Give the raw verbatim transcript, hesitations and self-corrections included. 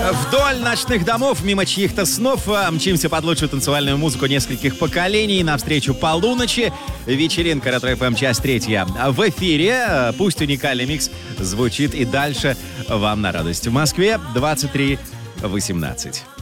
Вдоль ночных домов, мимо чьих-то снов, мчимся под лучшую танцевальную музыку нескольких поколений навстречу полуночи. Вечеринка Ретро-эф эм, часть третья в эфире. Пусть уникальный микс звучит и дальше вам на радость. В Москве двадцать три восемнадцать.